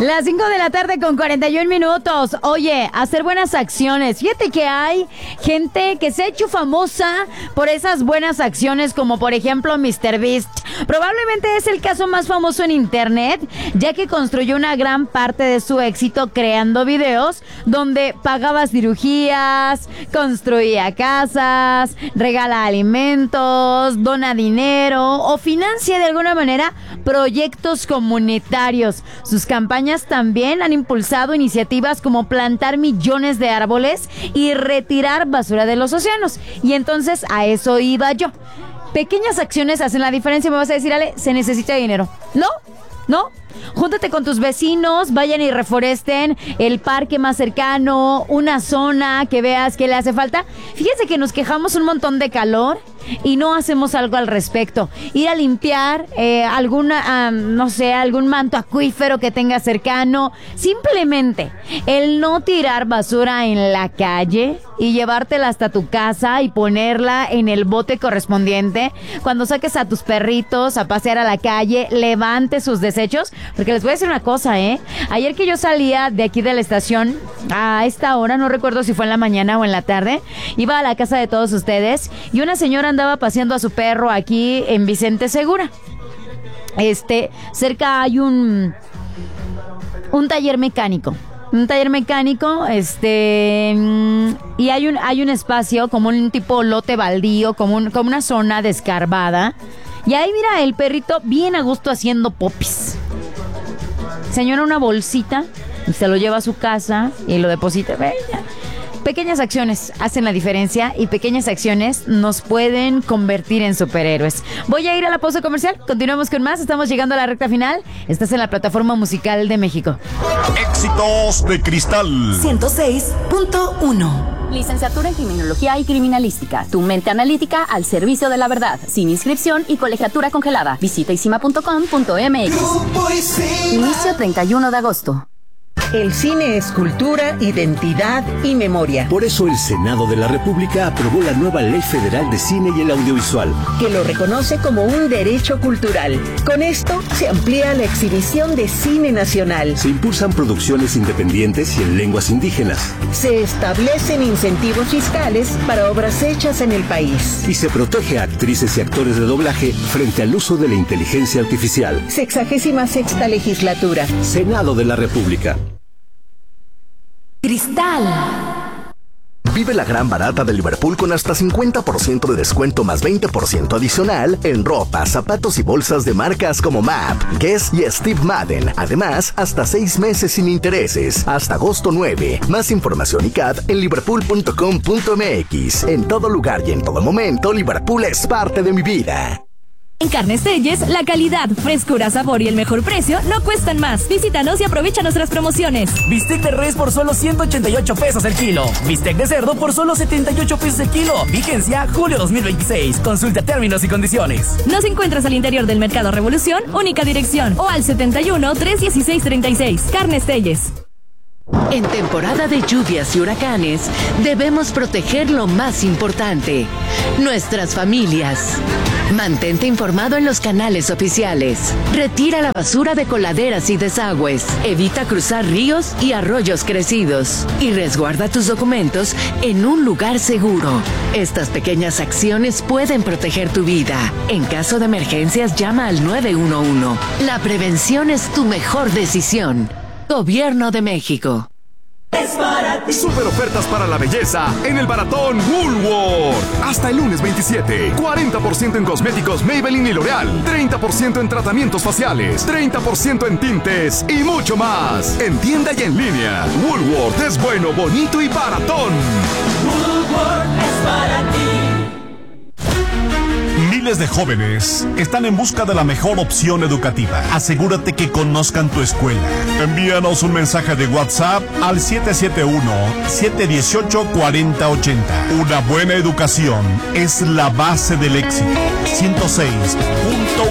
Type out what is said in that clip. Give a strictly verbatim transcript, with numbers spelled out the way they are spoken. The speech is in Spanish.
Las cinco de la tarde con cuarenta y un minutos. Oye, hacer buenas acciones. Fíjate que hay gente que se ha hecho famosa por esas buenas acciones, como por ejemplo míster Beast. Probablemente es el caso más famoso en internet, ya que construyó una gran parte de su éxito creando videos donde pagaba cirugías, construía casas, regala alimentos, dona dinero o financia de alguna manera proyectos comunitarios. Sus campañas también han impulsado iniciativas como plantar millones de árboles y retirar basura de los océanos. Y entonces a eso iba yo. Pequeñas acciones hacen la diferencia. Me vas a decir, Ale, se necesita dinero. ¿No? ¿No? Júntate con tus vecinos, vayan y reforesten el parque más cercano, una zona que veas que le hace falta. Fíjense que nos quejamos un montón de calor y no hacemos algo al respecto. Ir a limpiar eh, alguna, um, no sé, algún manto acuífero que tengas cercano. Simplemente el no tirar basura en la calle y llevártela hasta tu casa y ponerla en el bote correspondiente. Cuando saques a tus perritos a pasear a la calle, levante sus desechos. Porque les voy a decir una cosa, ¿eh? Ayer que yo salía de aquí de la estación a esta hora, no recuerdo si fue en la mañana o en la tarde, iba a la casa de todos ustedes y una señora andaba paseando a su perro aquí en Vicente Segura. Este, cerca hay un un taller mecánico. Un taller mecánico, este, y hay un hay un espacio como un tipo lote baldío, como un, como una zona descarbada. Y ahí mira el perrito bien a gusto haciendo popis. Señora, una bolsita, y se lo lleva a su casa y lo deposita. Ve, pequeñas acciones hacen la diferencia y pequeñas acciones nos pueden convertir en superhéroes. Voy a ir a la pausa comercial, continuamos con más, estamos llegando a la recta final. Estás en la plataforma musical de México. Éxitos de Cristal ciento seis punto uno. Licenciatura en Criminología y Criminalística. Tu mente analítica al servicio de la verdad. Sin inscripción y colegiatura congelada. Visita isima punto com punto m x. Inicio treinta y uno de agosto. El cine es cultura, identidad y memoria. Por eso el Senado de la República aprobó la nueva Ley Federal de Cine y el Audiovisual, que lo reconoce como un derecho cultural. Con esto se amplía la exhibición de cine nacional. Se impulsan producciones independientes y en lenguas indígenas. Se establecen incentivos fiscales para obras hechas en el país. Y se protege a actrices y actores de doblaje frente al uso de la inteligencia artificial. Sexagésima sexta legislatura. Senado de la República. Cristal. Vive la gran barata de Liverpool con hasta cincuenta por ciento de descuento más veinte por ciento adicional en ropa, zapatos y bolsas de marcas como M A P, Guess y Steve Madden. Además, hasta seis meses sin intereses, hasta agosto nueve. Más información y C A D en liverpool punto com punto m x. En todo lugar y en todo momento, Liverpool es parte de mi vida. En Carnes Telles, la calidad, frescura, sabor y el mejor precio no cuestan más. Visítanos y aprovecha nuestras promociones. Bistec de res por solo ciento ochenta y ocho pesos el kilo. Bistec de cerdo por solo setenta y ocho pesos el kilo. Vigencia julio dos mil veintiséis. Consulta términos y condiciones. Nos encuentras al interior del Mercado Revolución, única dirección, o al setenta y uno, trescientos dieciséis, treinta y seis. Carnes Telles. En temporada de lluvias y huracanes, debemos proteger lo más importante, nuestras familias. Mantente informado en los canales oficiales. Retira la basura de coladeras y desagües. Evita cruzar ríos y arroyos crecidos. Y resguarda tus documentos en un lugar seguro. Estas pequeñas acciones pueden proteger tu vida. En caso de emergencias, llama al nueve uno uno. La prevención es tu mejor decisión. Gobierno de México. Es para ti. Super ofertas para la belleza en el Baratón Woolworth. Hasta el lunes veintisiete. cuarenta por ciento en cosméticos Maybelline y L'Oreal. treinta por ciento en tratamientos faciales. treinta por ciento en tintes y mucho más. En tienda y en línea. Woolworth es bueno, bonito y baratón. Woolworth es para ti. Miles de jóvenes están en busca de la mejor opción educativa. Asegúrate que conozcan tu escuela. Envíanos un mensaje de WhatsApp al siete siete uno, siete uno ocho, cuatro cero ocho cero. Una buena educación es la base del éxito. ciento seis punto